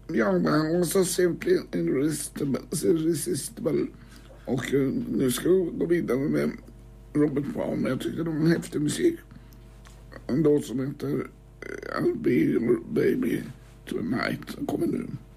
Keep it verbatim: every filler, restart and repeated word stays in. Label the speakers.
Speaker 1: Ja, men också Simply Irresistible. Irresistible. Och uh, nu ska jag gå vidare med Robert Brown. Jag tycker det var en häftig musik. En låt som heter I'll be your baby tonight. Den kommer nu.